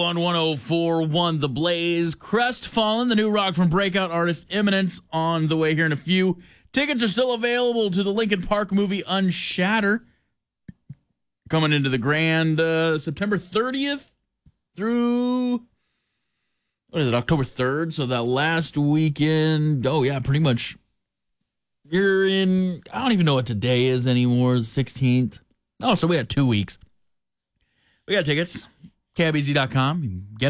On 104.1 The Blaze, Crestfallen, the new rock from breakout artist Eminence, on the way here in a few. Tickets are still available to the Linkin Park movie Unshatter, coming into the Grand September 30th through, October 3rd? So that last weekend, pretty much. You're in, I don't even know what today is anymore, the 16th. Oh, so we had 2 weeks. We got tickets, KIBZ.com. You can get